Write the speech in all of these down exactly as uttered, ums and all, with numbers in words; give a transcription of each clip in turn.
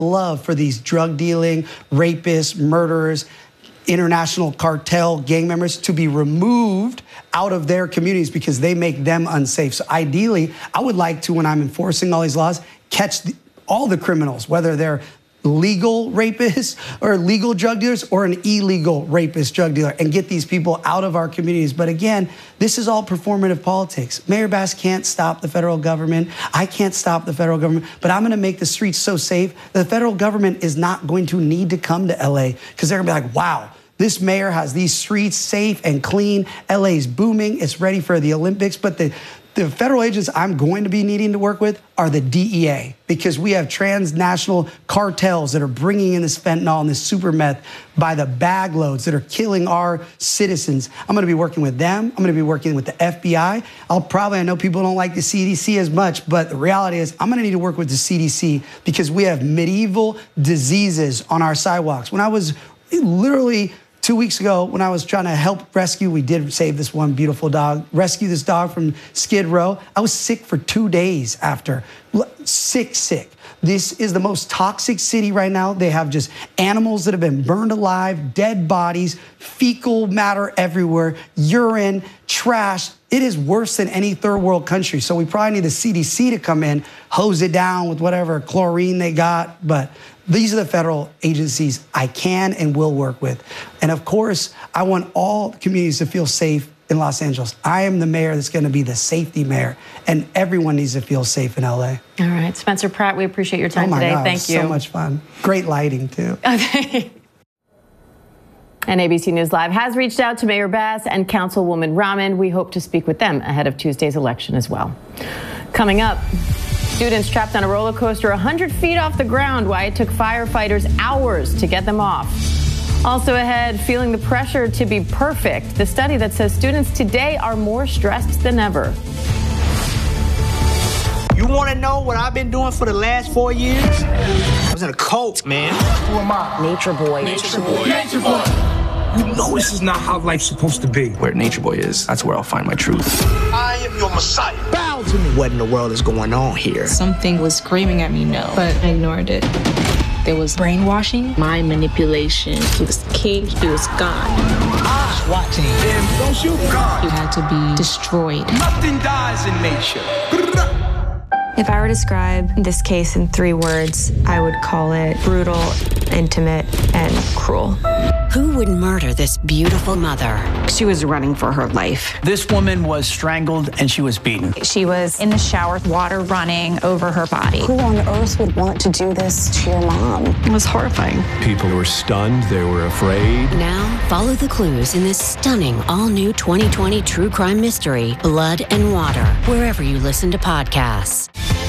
love for these drug dealing, rapists, murderers, international cartel gang members to be removed out of their communities because they make them unsafe. So ideally, I would like to, when I'm enforcing all these laws, catch the, all the criminals, whether they're legal rapists or legal drug dealers or an illegal rapist drug dealer, and get these people out of our communities. But again, this is all performative politics. Mayor Bass can't stop the federal government. I can't stop the federal government, but I'm gonna make the streets so safe that the federal government is not going to need to come to L A because they're gonna be like, wow, this mayor has these streets safe and clean. L A's booming, it's ready for the Olympics. But the The federal agents I'm going to be needing to work with are the D E A, because we have transnational cartels that are bringing in this fentanyl and this super meth by the bag loads that are killing our citizens. I'm going to be working with them. I'm going to be working with the F B I. I'll probably, I know people don't like the C D C as much, but the reality is I'm going to need to work with the C D C because we have medieval diseases on our sidewalks. When I was literally Two weeks ago, when I was trying to help rescue, we did save this one beautiful dog, rescue this dog from Skid Row. I was sick for two days after. Sick, sick. This is the most toxic city right now. They have just animals that have been burned alive, dead bodies, fecal matter everywhere, urine, trash. It is worse than any third world country. So we probably need the C D C to come in, hose it down with whatever chlorine they got. But these are the federal agencies I can and will work with. And of course, I want all communities to feel safe in Los Angeles. I am the mayor that's going to be the safety mayor, and everyone needs to feel safe in L A. All right, Spencer Pratt, we appreciate your time oh my today. God, Thank you. So much fun. Great lighting, too. Okay. And A B C News Live has reached out to Mayor Bass and Councilwoman Rahman. We hope to speak with them ahead of Tuesday's election as well. Coming up, students trapped on a roller coaster one hundred feet off the ground, why it took firefighters hours to get them off. Also ahead, feeling the pressure to be perfect, the study that says students today are more stressed than ever. You want to know what I've been doing for the last four years? I was in a cult, man. Who am I? Nature Boy. Nature Boy. Nature Boy. You know this is not how life's supposed to be. Where Nature Boy is, that's where I'll find my truth. I am your Messiah. Bow to me. What in the world is going on here? Something was screaming at me no, but I ignored it. There was brainwashing, mind manipulation. He was king, he was God. Ah, watching. And don't shoot God. You had to be destroyed. Nothing dies in nature. If I were to describe this case in three words, I would call it brutal, intimate, and cruel. Who would murder this beautiful mother? She was running for her life. This woman was strangled and she was beaten. She was in the shower, water running over her body. Who on earth would want to do this to your mom? It was horrifying. People were stunned, they were afraid. Now, follow the clues in this stunning all-new twenty twenty true crime mystery, Blood and Water, wherever you listen to podcasts.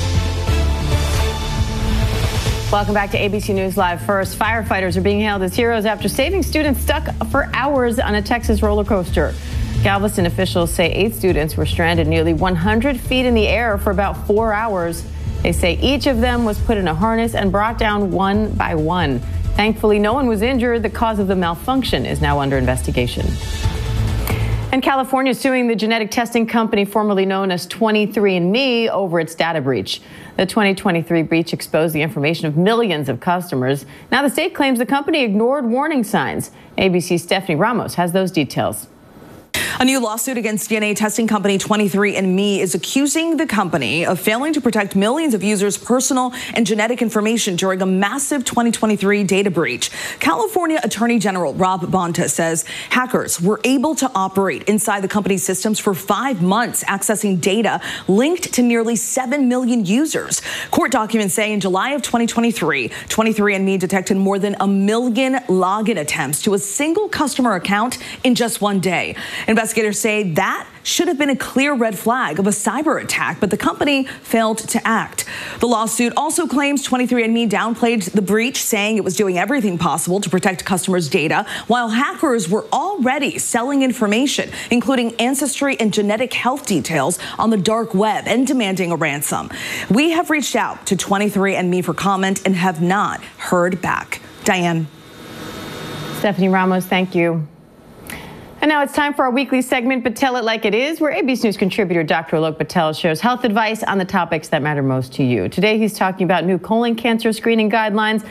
Welcome back to A B C News Live. First, firefighters are being hailed as heroes after saving students stuck for hours on a Texas roller coaster. Galveston officials say eight students were stranded nearly one hundred feet in the air for about four hours. They say each of them was put in a harness and brought down one by one. Thankfully, no one was injured. The cause of the malfunction is now under investigation. And California is suing the genetic testing company formerly known as twenty-three and me over its data breach. The twenty twenty-three breach exposed the information of millions of customers. Now the state claims the company ignored warning signs. A B C's Stephanie Ramos has those details. A new lawsuit against D N A testing company twenty-three and me is accusing the company of failing to protect millions of users' personal and genetic information during a massive twenty twenty-three data breach. California Attorney General Rob Bonta says hackers were able to operate inside the company's systems for five months, accessing data linked to nearly seven million users. Court documents say in July of twenty twenty-three, twenty-three and me detected more than a million login attempts to a single customer account in just one day. Investigators say that should have been a clear red flag of a cyber attack, but the company failed to act. The lawsuit also claims twenty-three and me downplayed the breach, saying it was doing everything possible to protect customers' data, while hackers were already selling information, including ancestry and genetic health details, on the dark web and demanding a ransom. We have reached out to twenty-three and me for comment and have not heard back. Diane. Stephanie Ramos, thank you. And now it's time for our weekly segment, But Tell It Like It Is, where A B C News contributor Doctor Alok Patel shares health advice on the topics that matter most to you. Today, he's talking about new colon cancer screening guidelines